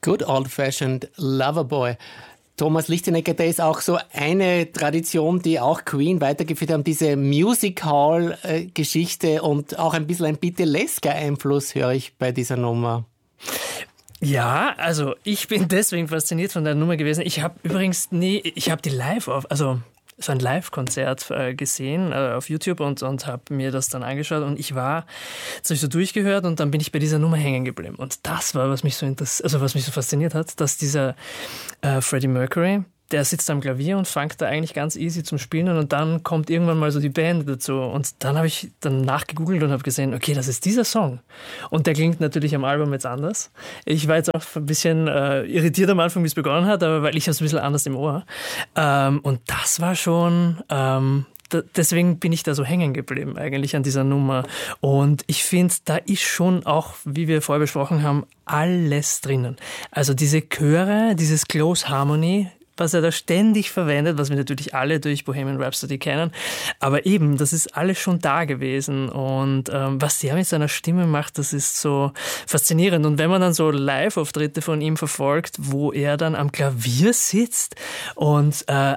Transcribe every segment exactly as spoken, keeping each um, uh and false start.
Good Old-Fashioned Loverboy. Thomas Lichtenegger, der ist auch so eine Tradition, die auch Queen weitergeführt haben, diese Music-Hall-Geschichte und auch ein bisschen ein Beatlesker-Einfluss höre ich bei dieser Nummer. Ja, also ich bin deswegen fasziniert von der Nummer gewesen. Ich habe übrigens nie, ich habe die live auf, also so ein Live-Konzert äh, gesehen äh, auf YouTube und, und habe mir das dann angeschaut und ich war, das habe ich so durchgehört und dann bin ich bei dieser Nummer hängen geblieben. Und das war, was mich so interess- also was mich so fasziniert hat, dass dieser äh, Freddie Mercury, der sitzt am Klavier und fängt da eigentlich ganz easy zum Spielen und dann kommt irgendwann mal so die Band dazu und dann habe ich dann nachgegoogelt und habe gesehen, okay, das ist dieser Song und der klingt natürlich am Album jetzt anders. Ich war jetzt auch ein bisschen äh, irritiert am Anfang, wie es begonnen hat, aber weil ich habe es ein bisschen anders im Ohr ähm, und das war schon... Ähm, Deswegen bin ich da so hängen geblieben eigentlich an dieser Nummer. Und ich finde, da ist schon auch, wie wir vorher besprochen haben, alles drinnen. Also diese Chöre, dieses Close Harmony, was er da ständig verwendet, was wir natürlich alle durch Bohemian Rhapsody kennen. Aber eben, das ist alles schon da gewesen. Und ähm, was er mit seiner Stimme macht, das ist so faszinierend. Und wenn man dann so Live-Auftritte von ihm verfolgt, wo er dann am Klavier sitzt und äh,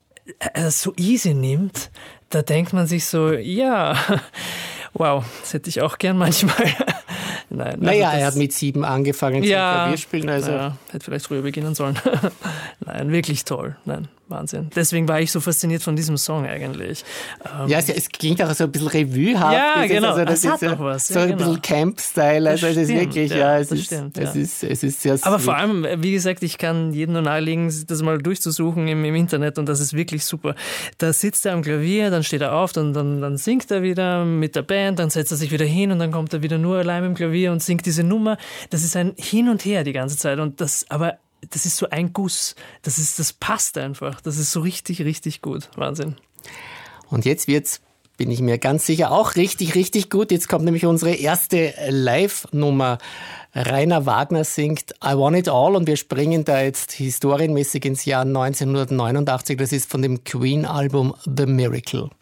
er es so easy nimmt, da denkt man sich so, ja, wow, das hätte ich auch gern manchmal. Nein, also naja, er hat mit sieben angefangen zu ja, Klavierspielen. Also. Ja, hätte vielleicht früher beginnen sollen. Nein, wirklich toll. Nein, Wahnsinn. Deswegen war ich so fasziniert von diesem Song eigentlich. Ähm ja, es, es klingt auch so ein bisschen revuehaft. Ja, genau. Also das es hat ist noch was. So ja, ein genau. bisschen Camp-Style. Also es ist wirklich, ja, ja es, ist, stimmt, es, ja. ist, es ist sehr Aber sweet. vor allem, wie gesagt, ich kann jedem nur nahelegen, das mal durchzusuchen im, im Internet und das ist wirklich super. Da sitzt er am Klavier, dann steht er auf, dann, dann, dann singt er wieder mit der Band, dann setzt er sich wieder hin und dann kommt er wieder nur allein mit dem Klavier und singt diese Nummer. Das ist ein Hin und Her die ganze Zeit und das, aber das ist so ein Guss. Das ist, das passt einfach. Das ist so richtig, richtig gut. Wahnsinn. Und jetzt wird's, bin ich mir ganz sicher, auch richtig, richtig gut. Jetzt kommt nämlich unsere erste Live-Nummer. Rainer Wagner singt I Want It All und wir springen da jetzt historienmäßig ins Jahr neunzehnhundertneunundachtzig. Das ist von dem Queen-Album The Miracle.